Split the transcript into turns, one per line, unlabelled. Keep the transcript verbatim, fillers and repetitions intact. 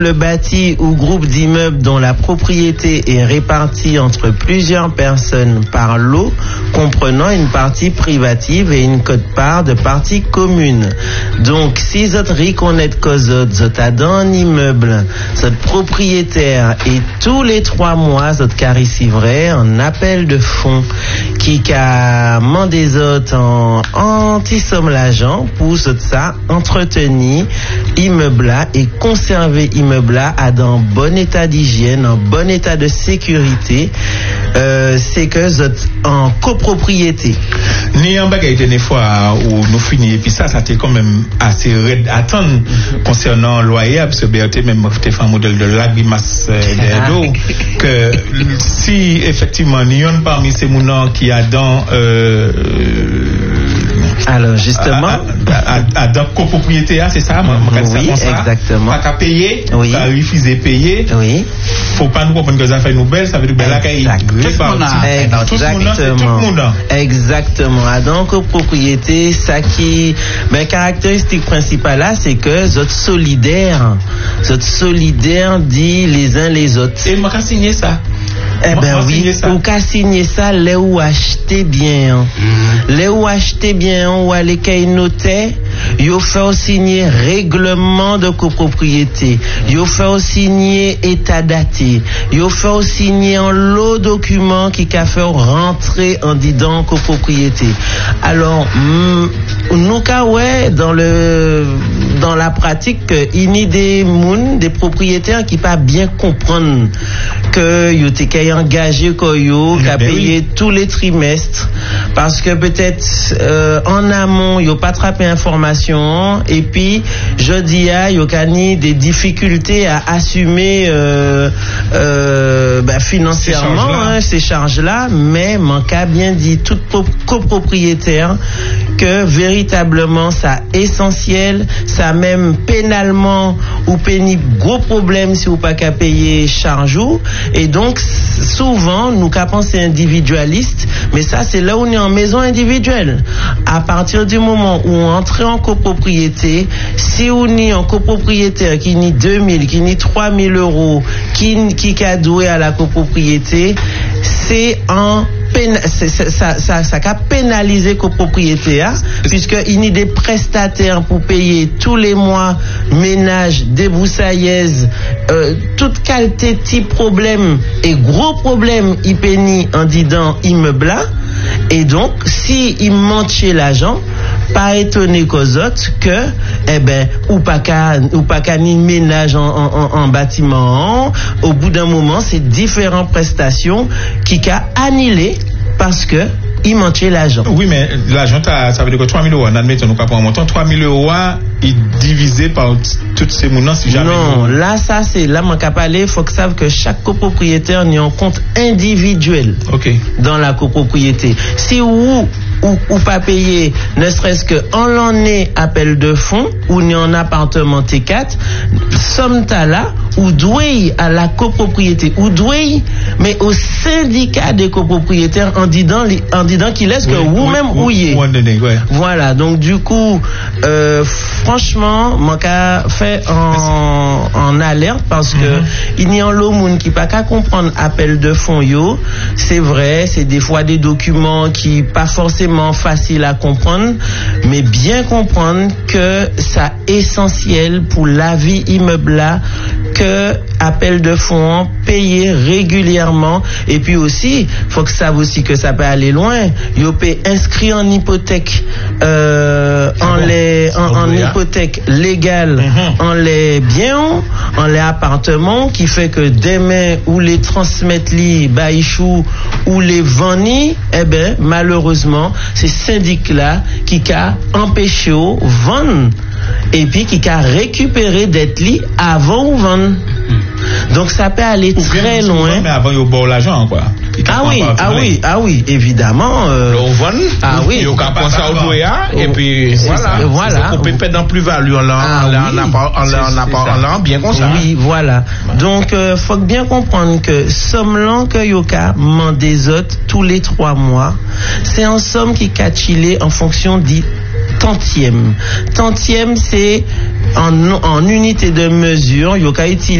Le bâti ou groupe d'immeubles dont la propriété est répartie entre plusieurs personnes par lot, comprenant une partie privative et une quote-part de partie commune. Donc, si vous reconnaissez que vous êtes dans un immeuble, vous êtes propriétaire et tous les trois mois, vous caricivez un appel de fonds qui a demandé des autres en anti-somme l'agent pour ça entretenir immeuble là et conserver immeuble là à dans bon état d'hygiène, en bon état de sécurité, euh, c'est que vous êtes en copropriété.
Ni en bagaille des fois où nous finissons et puis ça, ça était quand même assez raide à attendre concernant le loyer parce que B R T même fait un modèle de lagrimas d'eau que si effectivement il y en a parmi ces mounants qui a dans euh,
alors justement
à, à, à, à dans copropriété c'est ça,
oui, exactement.
Pas qu'à payer,
oui.
Ça refuser payer.
Oui.
Faut pas nous comprendre que ça fait nouvelle, ça veut dire que là qu'il
exactement. Exactement. À donc copropriété, ça qui ben caractéristique principale là, c'est que vous êtes solidaires. Vous êtes solidaires dit les uns les autres.
Et moi qu'à signer ça.
Eh ben oui, ou qu'à signer ça, les ou acheter bien. Mm. Les ou acheter bien, ou aller qu'à noter, yo fait signer règlement de copropriété, yo fait signer état daté, yo fait signer un lot de documents qui qu'a fait rentrer en disant copropriété. Alors, mm, nous qu'à ouais, dans le, dans la pratique, il y a des moun, des propriétaires qui pas bien comprendre que yo t'es qu'à engagé koyo, qu'à payer tous les trimestres, parce que peut-être euh, en amont yo pas attrapé information et puis je dis à yo qu'ani des difficultés à assumer euh, euh, bah, financièrement ces charges-là, hein, ces charges-là mais manque à bien dit tout copropriétaire que véritablement ça essentiel, ça même pénalement ou pénible gros problème si vous pas qu'à payer charge ou et donc souvent nous qu'à penser individualiste mais ça c'est là où on est en maison individuelle. À partir du moment où on entre en copropriété, si on est en copropriétaire qui nie deux mille, qui nie trois mille euros, qui qui a doué à la copropriété, c'est en ça ça ça ça a pénalisé copropriété hein, puisque il y a des prestataires pour payer tous les mois ménage, débroussailleuses, euh, toute qualité type problème et gros problème il pénit en disant immeuble là et donc si il manque l'argent pas étonné qu'aux autres que eh ben ou pas qu'à ou pas qu'à ni ménage en, en, en bâtiment au bout d'un moment c'est différentes prestations qui qu'a annulé parce que il manquait l'argent.
Oui, mais l'argent, ça veut dire que trois mille euros, on admet, on n'a pas un montant, trois mille euros, il divisé par toutes ces mouvements, si jamais.
Non, nous... là, ça, c'est, là, mon cap aller, il faut que savent que chaque copropriétaire n'y a un compte individuel.
OK. Dans
la copropriété. Si vous, ou, ou pas payer, ne serait-ce que en l'année appel de fonds, ou ni en appartement T quatre, somme ta là, ou doué à la copropriété, ou doué, mais au syndicat des copropriétaires en disant, en disant qu'il laisse oui, que vous-même oui, ouillez.
Ouais.
Voilà, donc du coup, euh, franchement, mon cas fait en, en alerte parce que mm-hmm. il y a un lot moun qui pas qu'à comprendre appel de fonds yo, c'est vrai, c'est des fois des documents qui pas forcément faciles à comprendre, mais bien comprendre que ça essentiel pour la vie immeuble là que appel de fonds payé régulièrement et puis aussi faut que ça aussi que ça peut aller loin yo peut inscrit en hypothèque euh, en bon. les en, en hypothèque légale mm-hmm. en les biens en les appartements qui fait que demain ou les transmettre li baïchou ou les vendre eh ben malheureusement c'est syndic là qui a empêché au vendre et puis qui a récupéré d'être li avant ou vendre. Mmh. Donc ça peut aller ou très loin.
Mais avant il y a l'argent quoi.
Ah oui, ah oui, ah oui, évidemment.
Euh, le vendre.
Ah oui.
Il y a qu'à penser au doya et puis voilà.
Voilà.
On peut perdre en plus-value en l'an bien comme ça.
Oui, voilà. Donc euh, faut bien comprendre que somme là que yoka demande des autres tous les trois mois, c'est en somme qui calculé en fonction dit tantième. Tantième, c'est en, en unité de mesure, il y a